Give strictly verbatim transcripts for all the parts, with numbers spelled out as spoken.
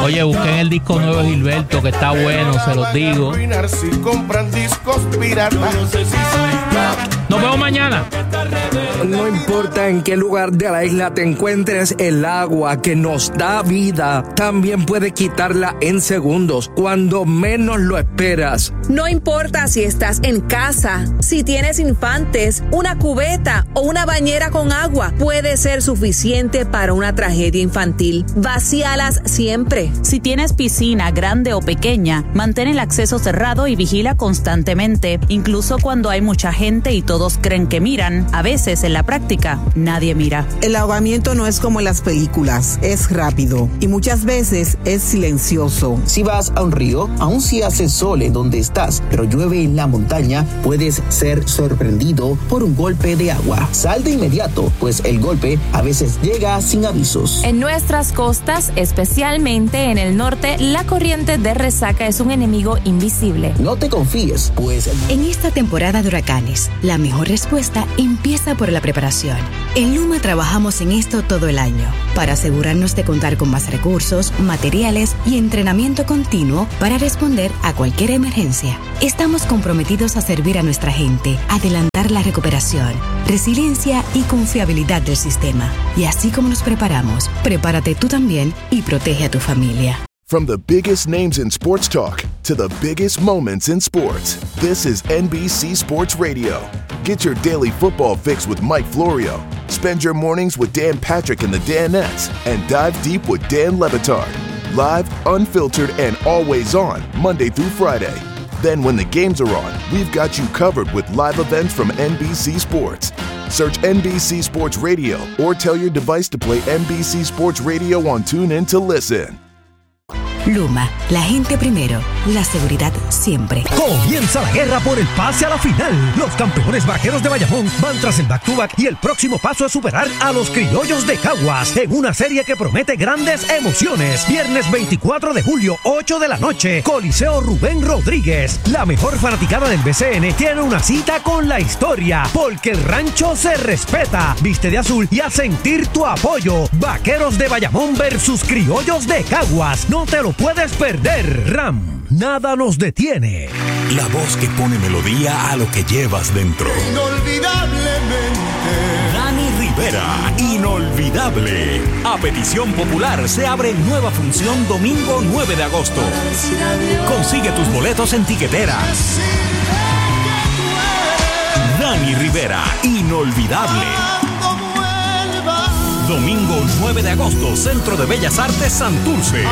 Oye, busquen el disco nuevo de Gilberto, que está bueno, se los digo. Si compran discos piratas. Nos vemos mañana. No importa en qué lugar de la isla te encuentres, el agua que nos da vida también puede quitarla en segundos, cuando menos lo esperas. No importa si estás en casa, si tienes infantes, una cubeta o una bañera con agua, puede ser suficiente para una tragedia infantil. Vacíalas siempre. Si tienes piscina grande o pequeña, mantén el acceso cerrado y vigila constantemente, incluso cuando hay mucha gente y todos creen que miran. A veces, en la práctica, nadie mira. El ahogamiento no es como en las películas, es rápido y muchas veces es silencioso. Si vas a un río, aun si hace sol en donde estás, pero llueve en la montaña, puedes ser sorprendido por un golpe de agua. Sal de inmediato, pues el golpe a veces llega sin avisos. En nuestras costas, especialmente en el norte, la corriente de resaca es un enemigo invisible. No te confíes, pues... En esta temporada de huracanes, la mejor respuesta empieza por la preparación. En Luma trabajamos en esto todo el año, para asegurarnos de contar con más recursos, materiales y entrenamiento continuo para responder a cualquier emergencia. Estamos comprometidos a servir a nuestra gente, adelantar la recuperación, resiliencia y confiabilidad del sistema. Y así como nos preparamos, prepárate tú también y protege a tu familia. From the biggest names in sports talk to the biggest moments in sports, this is N B C Sports Radio. Get your daily football fix with Mike Florio. Spend your mornings with Dan Patrick and the Danettes, and dive deep with Dan Le Batard. Live, unfiltered, and always on, Monday through Friday. Then when the games are on, we've got you covered with live events from N B C Sports. Search N B C Sports Radio or tell your device to play N B C Sports Radio on TuneIn to listen. Luma, la gente primero, la seguridad siempre. Comienza la guerra por el pase a la final. Los campeones vaqueros de Bayamón van tras el back-to-back y el próximo paso es superar a los criollos de Caguas en una serie que promete grandes emociones. Viernes veinticuatro de julio, ocho de la noche, Coliseo Rubén Rodríguez. La mejor fanaticada del B C N tiene una cita con la historia, porque el rancho se respeta. Viste de azul y a sentir tu apoyo. Vaqueros de Bayamón versus criollos de Caguas. No te lo puedes perder. Ram, nada nos detiene. La voz que pone melodía a lo que llevas dentro. Inolvidablemente. Dani Rivera, inolvidable. A petición popular se abre nueva función domingo nueve de agosto. Consigue tus boletos en Tiquetera. Dani Rivera, inolvidable. Domingo nueve de agosto, Centro de Bellas Artes Santurce.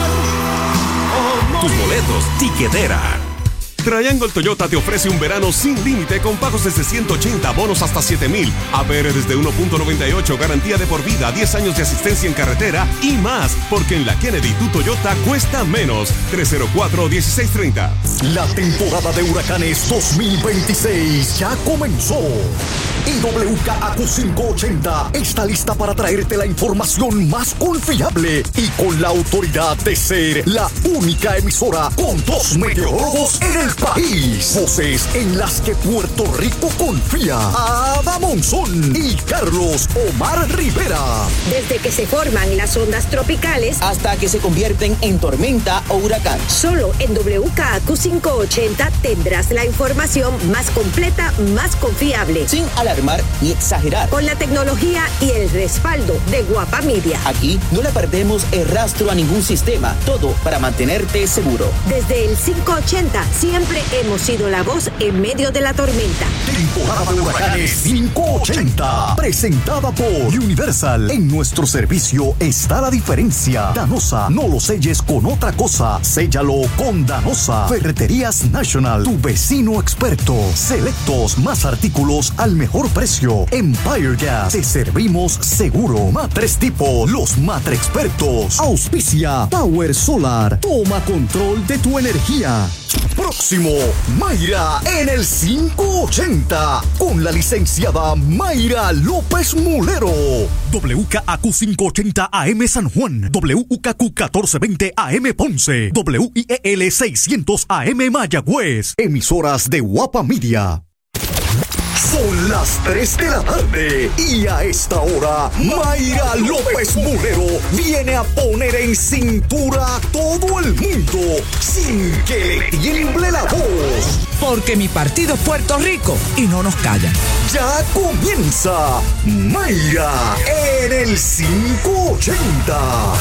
Tus boletos, Tiquetera. Triangle Toyota te ofrece un verano sin límite con pagos desde ciento ochenta, bonos hasta siete mil, A P R desde uno punto noventa y ocho, garantía de por vida, diez años de asistencia en carretera y más, porque en la Kennedy tu Toyota cuesta menos. tres cero cuatro, dieciséis treinta. La temporada de huracanes dos mil veintiséis ya comenzó. Y W K A Q quinientos ochenta está lista para traerte la información más confiable y con la autoridad de ser la única emisora con dos meteorólogos en el país. Voces en las que Puerto Rico confía. Ada Monzón y Carlos Omar Rivera. Desde que se forman las ondas tropicales hasta que se convierten en tormenta o huracán. Solo en W K A Q quinientos ochenta tendrás la información más completa, más confiable. Sin alarmar ni exagerar. Con la tecnología y el respaldo de Guapa Media. Aquí no le perdemos el rastro a ningún sistema. Todo para mantenerte seguro. Desde el quinientos ochenta siempre hemos sido la voz en medio de la tormenta. Temporada de huracanes quinientos ochenta. Presentada por Universal. En nuestro servicio está la diferencia. Danosa, no lo selles con otra cosa. Séllalo con Danosa. Ferreterías National, tu vecino experto. Selectos, más artículos al mejor precio. Empire Gas, te servimos seguro. Matres Tipo, los Matre expertos. Auspicia Power Solar. Toma control de tu energía. Próximo, Mayra en el quinientos ochenta con la licenciada Mayra López Mulero. W K A Q quinientos ochenta A M San Juan, W K Q catorce veinte A M Ponce, W I E L seiscientos A M Mayagüez. Emisoras de Guapa Media. Son las tres de la tarde y a esta hora Mayra López Mulero viene a poner en cintura a todo el mundo sin que le tiemble la voz. Porque mi partido es Puerto Rico y no nos callan. Ya comienza Mayra en el quinientos ochenta.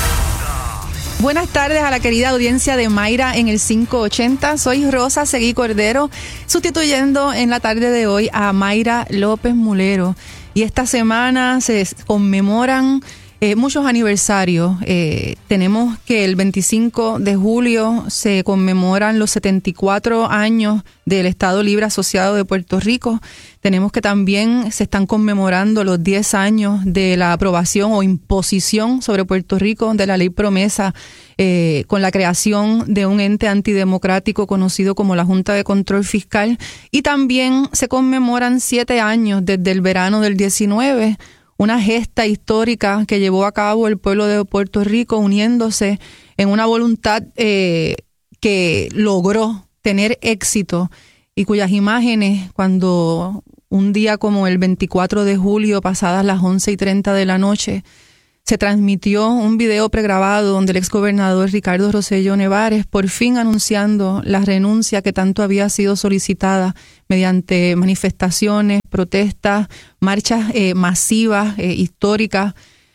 Buenas tardes a la querida audiencia de Mayra en el quinientos ochenta. Soy Rosa Seguí Cordero, sustituyendo en la tarde de hoy a Mayra López Mulero. Y esta semana se conmemoran eh, muchos aniversarios. Eh, tenemos que el veinticinco de julio se conmemoran los setenta y cuatro años del Estado Libre Asociado de Puerto Rico. Tenemos que también se están conmemorando los diez años de la aprobación o imposición sobre Puerto Rico de la Ley Promesa, eh, con la creación de un ente antidemocrático conocido como la Junta de Control Fiscal. Y también se conmemoran siete años desde el verano del diecinueve, una gesta histórica que llevó a cabo el pueblo de Puerto Rico uniéndose en una voluntad eh, que logró tener éxito y cuyas imágenes, cuando un día como el veinticuatro de julio, pasadas las once y treinta de la noche, se transmitió un video pregrabado donde el exgobernador Ricardo Rosselló Nevares, por fin anunciando la renuncia que tanto había sido solicitada mediante manifestaciones, protestas, marchas eh, masivas, eh, históricas.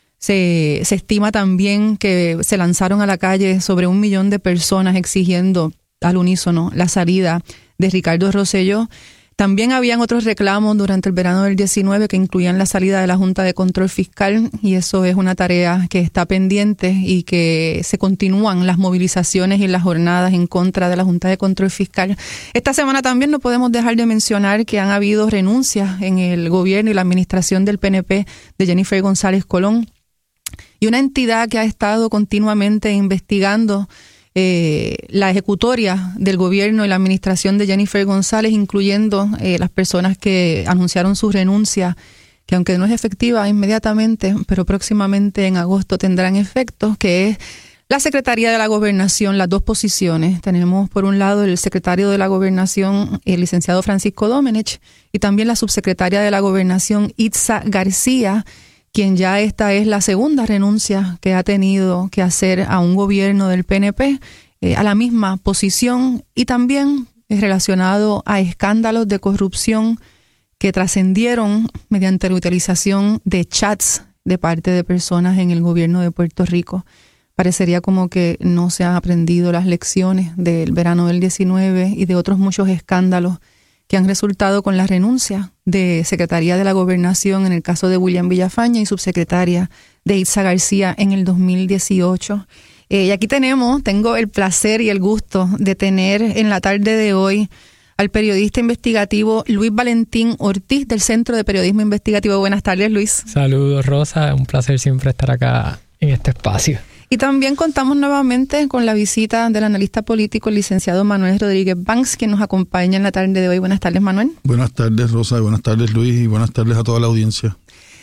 Se, se estima también que se lanzaron a la calle sobre un millón de personas exigiendo al unísono la salida de Ricardo Rosselló. También habían otros reclamos durante el verano del diecinueve que incluían la salida de la Junta de Control Fiscal, y eso es una tarea que está pendiente y que se continúan las movilizaciones y las jornadas en contra de la Junta de Control Fiscal. Esta semana también no podemos dejar de mencionar que han habido renuncias en el gobierno y la administración del P N P de Jennifer González Colón, y una entidad que ha estado continuamente investigando Eh, la ejecutoria del gobierno y la administración de Jennifer González, incluyendo eh, las personas que anunciaron su renuncia, que aunque no es efectiva inmediatamente, pero próximamente en agosto tendrán efectos, que es la Secretaría de la Gobernación, las dos posiciones. Tenemos por un lado el secretario de la Gobernación, el licenciado Francisco Domenech, y también la subsecretaria de la Gobernación, Itza García, quien ya esta es la segunda renuncia que ha tenido que hacer a un gobierno del P N P, eh, a la misma posición, y también es relacionado a escándalos de corrupción que trascendieron mediante la utilización de chats de parte de personas en el gobierno de Puerto Rico. Parecería como que no se han aprendido las lecciones del verano del diecinueve y de otros muchos escándalos que han resultado con la renuncia de Secretaría de la Gobernación en el caso de William Villafaña y subsecretaria de Itza García en el dos mil dieciocho. Eh, y aquí tenemos, tengo el placer y el gusto de tener en la tarde de hoy al periodista investigativo Luis Valentín Ortiz del Centro de Periodismo Investigativo. Buenas tardes, Luis. Saludos, Rosa. Un placer siempre estar acá en este espacio. Y también contamos nuevamente con la visita del analista político, el licenciado Manuel Rodríguez Banks, quien nos acompaña en la tarde de hoy. Buenas tardes, Manuel. Buenas tardes, Rosa, y buenas tardes, Luis, y buenas tardes a toda la audiencia.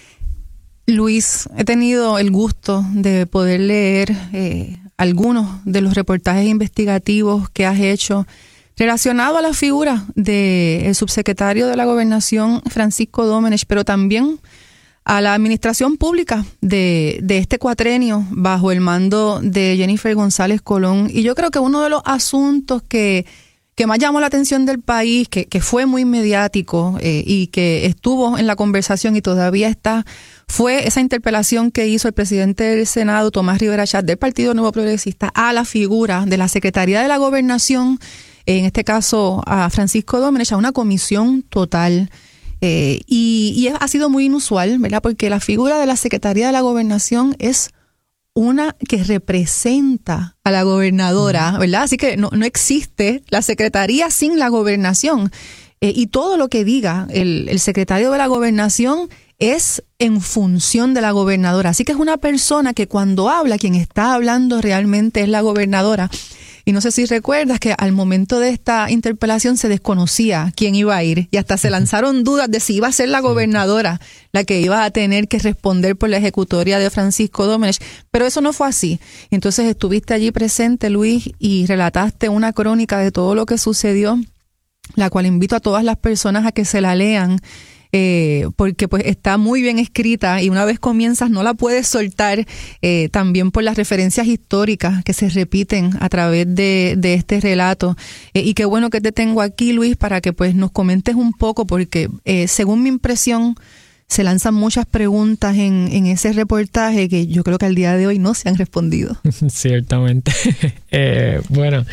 Luis, he tenido el gusto de poder leer eh, algunos de los reportajes investigativos que has hecho relacionado a la figura del subsecretario de la Gobernación, Francisco Domenech, pero también a la administración pública de, de este cuatrenio bajo el mando de Jennifer González Colón. Y yo creo que uno de los asuntos que, que más llamó la atención del país, que, que fue muy mediático eh, y que estuvo en la conversación y todavía está, fue esa interpelación que hizo el presidente del Senado, Tomás Rivera Chatz, del Partido Nuevo Progresista, a la figura de la Secretaría de la Gobernación, en este caso a Francisco Domenech, a una comisión total. Eh, y, y ha sido muy inusual, ¿verdad? Porque la figura de la Secretaría de la Gobernación es una que representa a la gobernadora, ¿verdad? Así que no, no existe la Secretaría sin la Gobernación. Eh, y todo lo que diga el, el secretario de la Gobernación es en función de la gobernadora. Así que es una persona que cuando habla, quien está hablando realmente es la gobernadora. Y no sé si recuerdas que al momento de esta interpelación se desconocía quién iba a ir y hasta se lanzaron dudas de si iba a ser la gobernadora la que iba a tener que responder por la ejecutoria de Francisco Domenech, pero eso no fue así. Entonces estuviste allí presente, Luis, y relataste una crónica de todo lo que sucedió, la cual invito a todas las personas a que se la lean. eh, porque pues está muy bien escrita y una vez comienzas no la puedes soltar, eh, también por las referencias históricas que se repiten a través de, de este relato. Eh, y qué bueno que te tengo aquí, Luis, para que pues nos comentes un poco, porque eh, según mi impresión, se lanzan muchas preguntas en, en ese reportaje que yo creo que al día de hoy no se han respondido. Ciertamente. eh, bueno,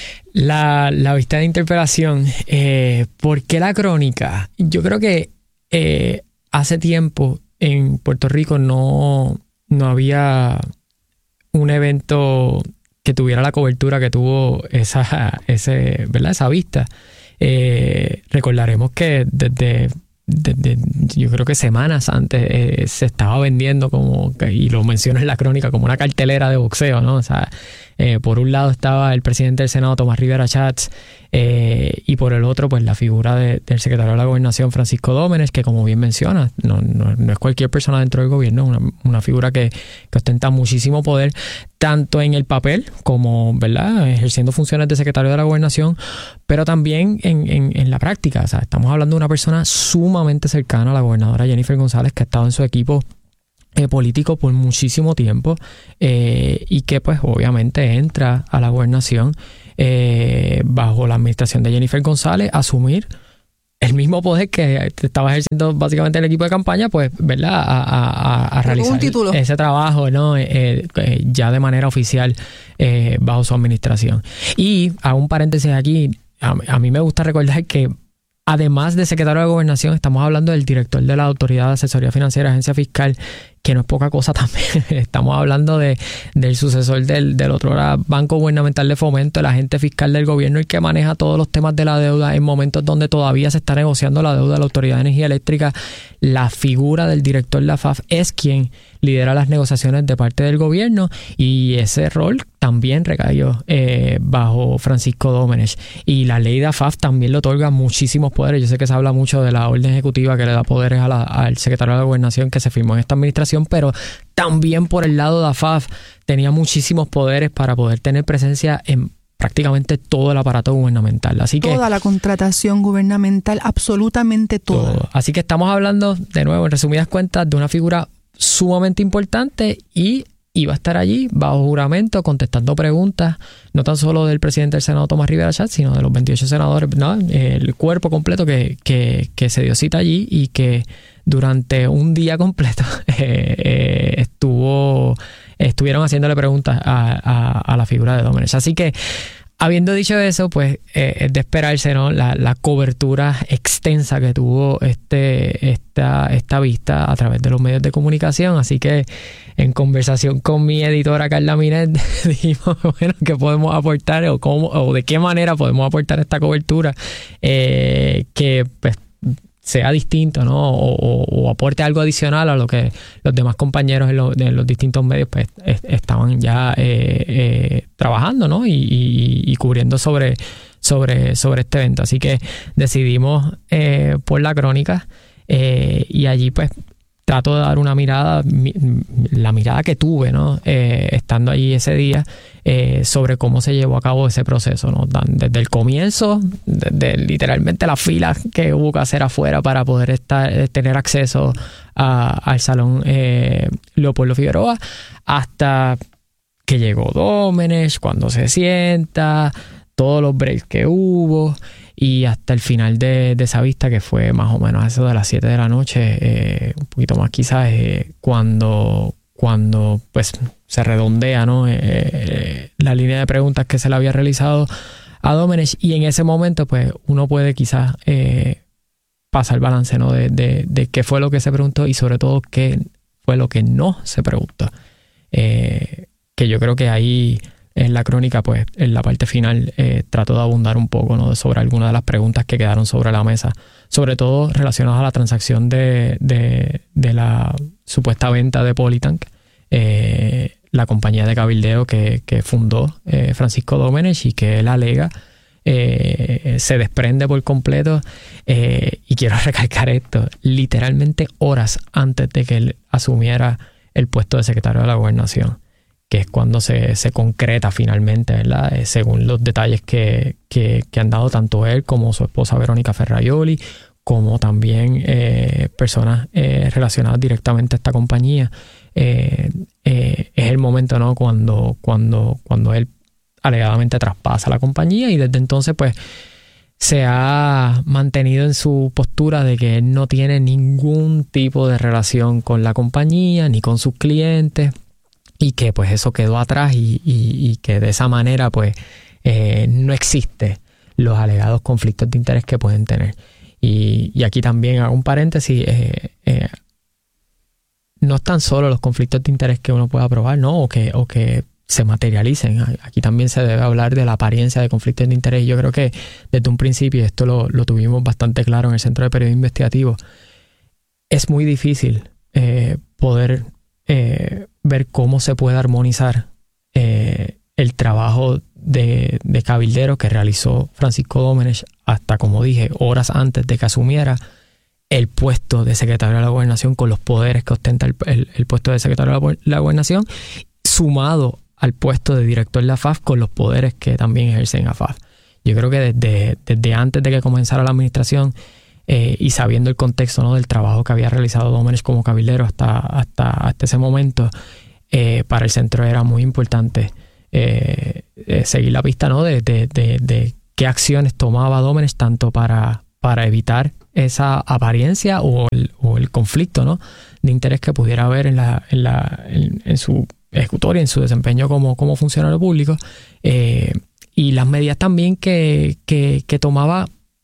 la, la vista de interpelación, eh, ¿por qué la crónica? Yo creo que eh, hace tiempo en Puerto Rico no, no había un evento que tuviera la cobertura que tuvo esa, ese, ¿verdad? Esa vista. Eh, recordaremos que desde... De, de, yo creo que semanas antes eh, se estaba vendiendo como, y lo menciono en la crónica, como una cartelera de boxeo, ¿no? O sea, eh, por un lado estaba el presidente del Senado, Tomás Rivera Schatz, eh, y por el otro, pues la figura de, del secretario de la Gobernación, Francisco Dómenes, que como bien menciona, no, no, no es cualquier persona dentro del gobierno, una, una figura que, que ostenta muchísimo poder, tanto en el papel como, ¿verdad?, ejerciendo funciones de secretario de la Gobernación, pero también en, en, en la práctica. O sea, estamos hablando de una persona sumamente cercana a la gobernadora Jennifer González, que ha estado en su equipo eh, político por muchísimo tiempo, eh, y que pues obviamente entra a la gobernación eh, bajo la administración de Jennifer González a asumir el mismo poder que estaba ejerciendo básicamente el equipo de campaña, pues, ¿verdad?, a, a, a realizar ese trabajo, ¿no? Eh, eh, ya de manera oficial eh, bajo su administración. Y hago un paréntesis aquí, a, a mí me gusta recordar que además de secretario de Gobernación, estamos hablando del director de la Autoridad de Asesoría Financiera, Agencia Fiscal, que no es poca cosa también. Estamos hablando de del sucesor del, del otro Banco Gubernamental de Fomento, el agente fiscal del gobierno, el que maneja todos los temas de la deuda en momentos donde todavía se está negociando la deuda de la Autoridad de Energía Eléctrica. La figura del director de la F A F es quien lidera las negociaciones de parte del gobierno, y ese rol también recayó eh, bajo Francisco Dómenes. Y la ley de A F A F también le otorga muchísimos poderes. Yo sé que se habla mucho de la orden ejecutiva que le da poderes a la, al secretario de la Gobernación que se firmó en esta administración, pero también por el lado de A F A F tenía muchísimos poderes para poder tener presencia en prácticamente todo el aparato gubernamental. Así que toda la contratación gubernamental, absolutamente toda. Todo. Así que estamos hablando, de nuevo, en resumidas cuentas, de una figura sumamente importante, y iba a estar allí bajo juramento contestando preguntas, no tan solo del presidente del Senado, Tomás Rivera Schatz, sino de los veintiocho senadores, ¿no? El cuerpo completo que, que, que se dio cita allí, y que durante un día completo eh, eh, estuvo estuvieron haciéndole preguntas a, a, a la figura de Dómenes. Así que, habiendo dicho eso, pues eh, es de esperarse, ¿no?, la, la cobertura extensa que tuvo este esta, esta vista a través de los medios de comunicación. Así que, en conversación con mi editora Carla Minet, dijimos, bueno, ¿qué podemos aportar o cómo o de qué manera podemos aportar esta cobertura eh, que pues sea distinto, ¿no?, o, o, o aporte algo adicional a lo que los demás compañeros en, lo, de los distintos medios pues est- estaban ya eh, eh, trabajando, ¿no?, y, y, y cubriendo sobre, sobre, sobre este evento. Así que decidimos eh, por la crónica, eh, y allí pues trato de dar una mirada, mi, la mirada que tuve, ¿no?, eh, estando allí ese día, eh, sobre cómo se llevó a cabo ese proceso, ¿no?, desde el comienzo, desde literalmente las filas que hubo que hacer afuera para poder estar, tener acceso a, al salón eh, Leopoldo Figueroa, hasta que llegó Dómenes, cuando se sienta, todos los breaks que hubo, y hasta el final de, de esa vista, que fue más o menos a eso de las siete de la noche, eh, un poquito más quizás, eh, cuando, cuando pues se redondea, ¿no?, eh, la línea de preguntas que se le había realizado a Dómenes, y en ese momento pues uno puede quizás eh, pasar el balance, ¿no?, de, de, de qué fue lo que se preguntó, y sobre todo qué fue lo que no se preguntó. Eh, que yo creo que ahí en la crónica, pues en la parte final eh, trato de abundar un poco, ¿no?, sobre algunas de las preguntas que quedaron sobre la mesa, sobre todo relacionadas a la transacción de, de, de la supuesta venta de Polytank, eh, la compañía de cabildeo que, que fundó eh, Francisco Dómenes, y que él alega eh, se desprende por completo, eh, y quiero recalcar esto, literalmente horas antes de que él asumiera el puesto de secretario de la Gobernación, que es cuando se, se concreta finalmente, ¿verdad?, Eh, según los detalles que, que, que han dado tanto él como su esposa Verónica Ferraioli, como también eh, personas eh, relacionadas directamente a esta compañía. Eh, eh, es el momento, ¿no? Cuando, cuando, cuando él alegadamente traspasa la compañía, y desde entonces pues se ha mantenido en su postura de que él no tiene ningún tipo de relación con la compañía ni con sus clientes, y que pues eso quedó atrás, y, y, y que de esa manera pues eh, no existe los alegados conflictos de interés que pueden tener. Y, y aquí también hago un paréntesis, eh, eh, no están solo los conflictos de interés que uno pueda probar, ¿no? O que, o que se materialicen. Aquí también se debe hablar de la apariencia de conflictos de interés. Y yo creo que desde un principio, esto lo, lo tuvimos bastante claro en el Centro de Periodismo Investigativo, es muy difícil eh, poder eh, ver cómo se puede armonizar eh, el trabajo de, de cabildero que realizó Francisco Domenech hasta, como dije, horas antes de que asumiera el puesto de secretario de la Gobernación, con los poderes que ostenta el, el, el puesto de secretario de la Gobernación, sumado al puesto de director de la F A F, con los poderes que también ejercen a F A F. Yo creo que desde, desde antes de que comenzara la administración, eh, y sabiendo el contexto, ¿no?, del trabajo que había realizado Domenech como cabildero hasta, hasta, hasta ese momento, eh, para el centro era muy importante eh, eh, seguir la pista, ¿no?, de, de, de, de qué acciones tomaba Domenech, tanto para, para evitar esa apariencia o el, o el conflicto, ¿no?, de interés que pudiera haber en, la, en, la, en, en su ejecutoria, en su desempeño como, como funcionario público, eh, y las medidas también que, que, que tomaba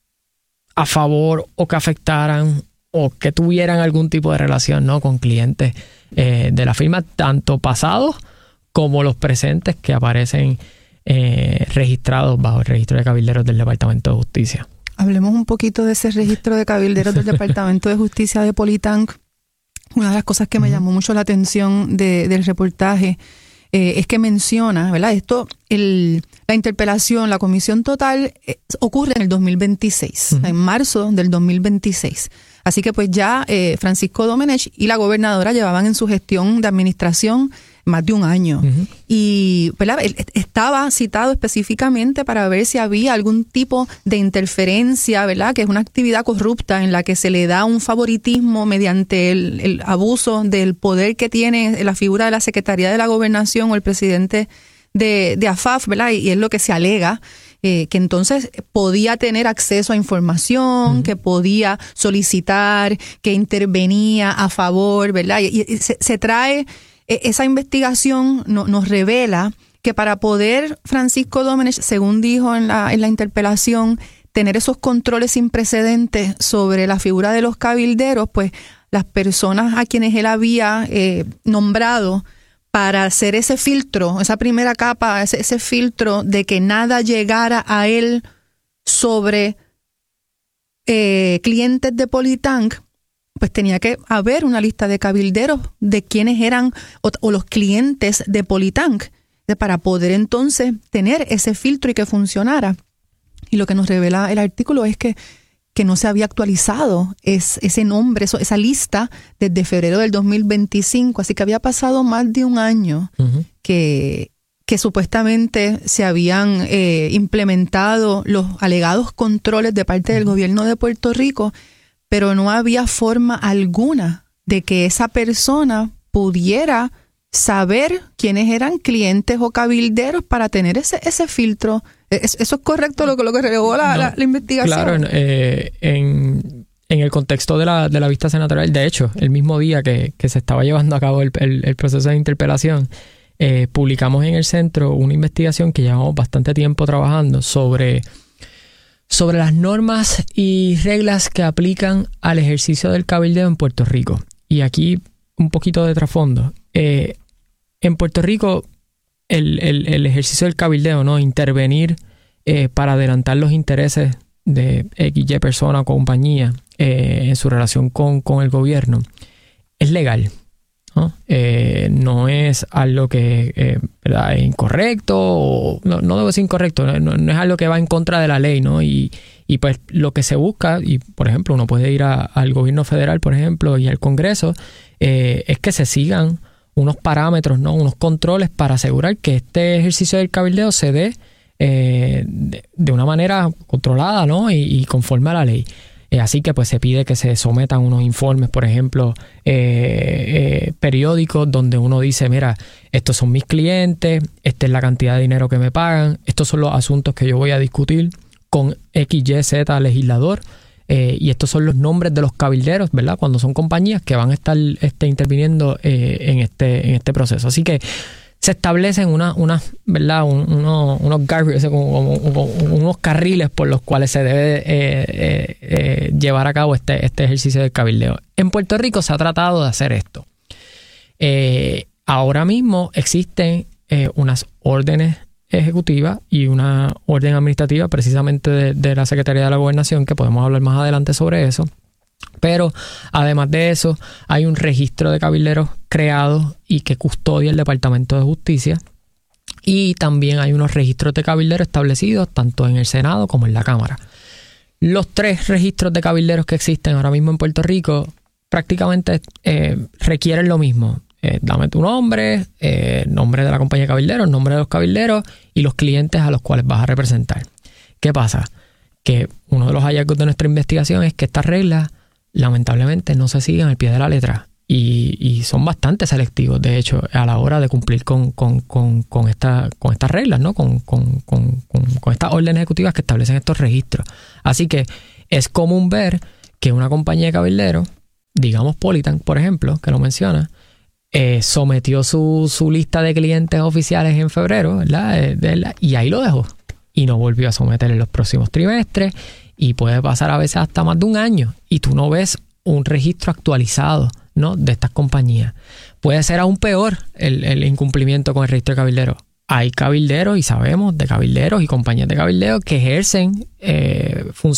a favor o que afectaran o que tuvieran algún tipo de relación, ¿no?, con clientes eh, de la firma, tanto pasados como los presentes que aparecen eh, registrados bajo el registro de cabilderos del Departamento de Justicia. Hablemos un poquito de ese registro de cabilderos del Departamento de Justicia de Politank. Una de las cosas que me llamó mucho la atención de, del reportaje eh, es que menciona, ¿verdad? Esto, el, la interpelación, la comisión total eh, ocurre en el dos mil veintiséis, uh-huh. en marzo del dos mil veintiséis. Así que pues ya eh, Francisco Domenech y la gobernadora llevaban en su gestión de administración más de un año. Uh-huh. Y ¿verdad?, él estaba citado específicamente para ver si había algún tipo de interferencia, ¿verdad?, que es una actividad corrupta en la que se le da un favoritismo mediante el, el abuso del poder que tiene la figura de la Secretaría de la Gobernación o el presidente de, de A F A F, ¿verdad? Y es lo que se alega. Eh, que entonces podía tener acceso a información, uh-huh. que podía solicitar, que intervenía a favor, ¿verdad? Y, y se, se trae, eh, esa investigación no, nos revela que para poder Francisco Domenech, según dijo en la, en la interpelación, tener esos controles sin precedentes sobre la figura de los cabilderos, pues las personas a quienes él había eh, nombrado para hacer ese filtro, esa primera capa, ese, ese filtro de que nada llegara a él sobre eh, clientes de Politank, pues tenía que haber una lista de cabilderos de quienes eran o, o los clientes de Politank, de, para poder entonces tener ese filtro y que funcionara. Y lo que nos revela el artículo es que que no se había actualizado es, ese nombre, eso, esa lista desde febrero del dos mil veinticinco, así que había pasado más de un año uh-huh. que, que supuestamente se habían eh, implementado los alegados controles de parte del uh-huh. gobierno de Puerto Rico, pero no había forma alguna de que esa persona pudiera saber quiénes eran clientes o cabilderos para tener ese, ese filtro. ¿Eso es correcto lo que, lo que reveló la, no, la, la investigación? Claro, eh, en, en el contexto de la, de la vista senatorial, de hecho, el mismo día que, que se estaba llevando a cabo el, el, el proceso de interpelación, eh, publicamos en el centro una investigación que llevamos bastante tiempo trabajando sobre, sobre las normas y reglas que aplican al ejercicio del cabildeo en Puerto Rico. Y aquí un poquito de trasfondo. Eh, en Puerto Rico, el, el, el ejercicio del cabildeo, ¿no?, intervenir eh, para adelantar los intereses de X Y persona o compañía eh, en su relación con, con el gobierno, es legal, ¿no? Eh, no es algo que eh, ¿verdad?, es incorrecto, o no, no debo decir incorrecto, no, no es algo que va en contra de la ley, ¿no? Y, y pues lo que se busca, y por ejemplo uno puede ir a, al gobierno federal, por ejemplo, y al Congreso, eh, es que se sigan unos parámetros, ¿no?, unos controles para asegurar que este ejercicio del cabildeo se dé eh, de, de una manera controlada, ¿no?, y, y conforme a la ley. Eh, así que pues se pide que se sometan unos informes, por ejemplo, eh, eh, periódicos donde uno dice, mira, estos son mis clientes, esta es la cantidad de dinero que me pagan, estos son los asuntos que yo voy a discutir con X, Y, Z legislador, eh, y estos son los nombres de los cabilderos, ¿verdad? Cuando son compañías que van a estar este, interviniendo eh, en, este, en este proceso. Así que se establecen una, una, ¿verdad? Un, uno, unos guardrails, como, como, como unos carriles por los cuales se debe eh, eh, eh, llevar a cabo este, este ejercicio del cabildeo. En Puerto Rico se ha tratado de hacer esto. Eh, ahora mismo existen eh, unas órdenes ejecutiva y una orden administrativa precisamente de, de la Secretaría de la Gobernación, que podemos hablar más adelante sobre eso. Pero además de eso, hay un registro de cabilderos creado y que custodia el Departamento de Justicia. Y también hay unos registros de cabilderos establecidos tanto en el Senado como en la Cámara. Los tres registros de cabilderos que existen ahora mismo en Puerto Rico prácticamente eh, requieren lo mismo. Eh, dame tu nombre, eh, nombre de la compañía de cabilderos, nombre de los cabilderos y los clientes a los cuales vas a representar. ¿Qué pasa? Que uno de los hallazgos de nuestra investigación es que estas reglas lamentablemente no se siguen al pie de la letra y, y son bastante selectivos, de hecho, a la hora de cumplir con, con, con, con, esta, con estas reglas, ¿no? Con, con, con, con, con estas órdenes ejecutivas que establecen estos registros. Así que es común ver que una compañía de cabilderos, digamos Politan, por ejemplo, que lo menciona, eh, sometió su, su lista de clientes oficiales en febrero, ¿verdad? Eh, de la, y ahí lo dejó. Y no volvió a someter en los próximos trimestres. Y puede pasar a veces hasta más de un año y tú no ves un registro actualizado, ¿no? De estas compañías. Puede ser aún peor el, el incumplimiento con el registro de cabilderos. Hay cabilderos y sabemos de cabilderos y compañías de cabildeo que ejercen eh, funciones